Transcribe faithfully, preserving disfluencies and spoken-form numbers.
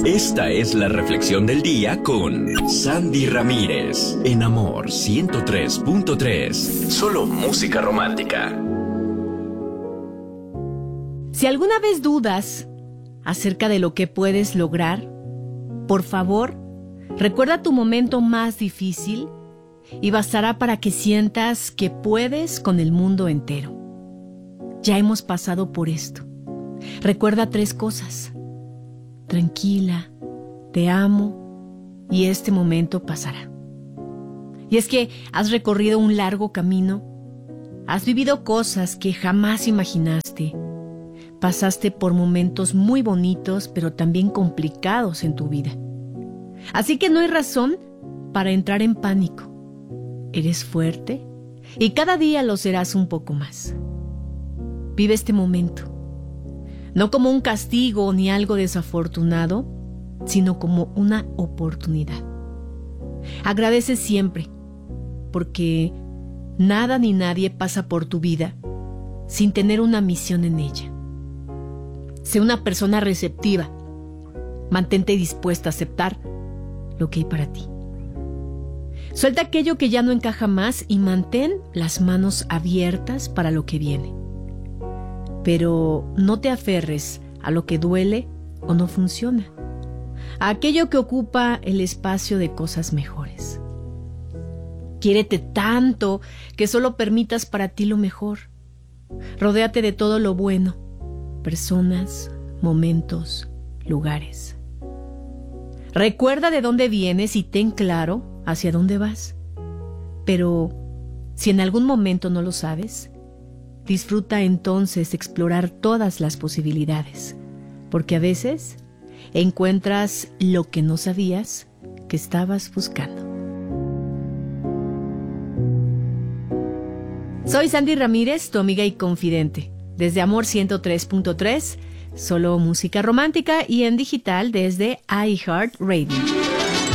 Esta es la reflexión del día con Sandy Ramírez, en Amor ciento tres punto tres. Solo música romántica. Si alguna vez dudas acerca de lo que puedes lograr, por favor, recuerda tu momento más difícil y bastará para que sientas que puedes con el mundo entero. Ya hemos pasado por esto. Recuerda tres cosas. Tranquila, te amo y este momento pasará. Y es que has recorrido un largo camino, has vivido cosas que jamás imaginaste, pasaste por momentos muy bonitos pero también complicados en tu vida. Así que no hay razón para entrar en pánico. Eres fuerte y cada día lo serás un poco más. Vive este momento. No como un castigo ni algo desafortunado, sino como una oportunidad. Agradece siempre, porque nada ni nadie pasa por tu vida sin tener una misión en ella. Sé una persona receptiva. Mantente dispuesta a aceptar lo que hay para ti. Suelta aquello que ya no encaja más y mantén las manos abiertas para lo que viene. Pero no te aferres a lo que duele o no funciona, a aquello que ocupa el espacio de cosas mejores. Quiérete tanto que solo permitas para ti lo mejor. Rodéate de todo lo bueno, personas, momentos, lugares. Recuerda de dónde vienes y ten claro hacia dónde vas. Pero si en algún momento no lo sabes, disfruta entonces explorar todas las posibilidades, porque a veces encuentras lo que no sabías que estabas buscando. Soy Sandy Ramírez, tu amiga y confidente, desde Amor ciento tres punto tres, solo música romántica y en digital desde iHeartRadio.